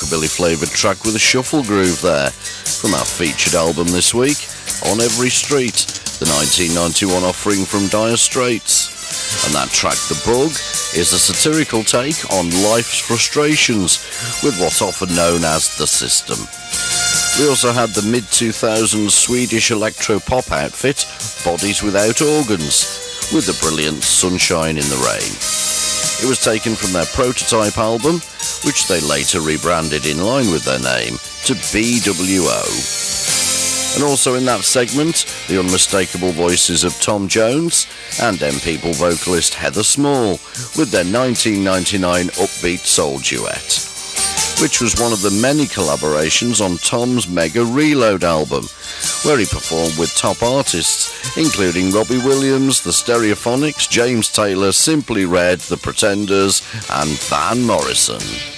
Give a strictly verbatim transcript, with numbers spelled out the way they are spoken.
rockabilly-flavoured track with a shuffle groove there from our featured album this week, On Every Street, the nineteen ninety-one offering from Dire Straits. And that track, The Bug, is a satirical take on life's frustrations with what's often known as the system. We also had the mid two thousands Swedish electro-pop outfit, Bodies Without Organs, with the brilliant Sunshine in the Rain. It was taken from their Prototype album, which they later rebranded in line with their name to B W O. And also in that segment, the unmistakable voices of Tom Jones and M People vocalist Heather Small with their nineteen ninety-nine upbeat soul duet, which was one of the many collaborations on Tom's Mega Reload album, where he performed with top artists including Robbie Williams, The Stereophonics, James Taylor, Simply Red, The Pretenders and Van Morrison.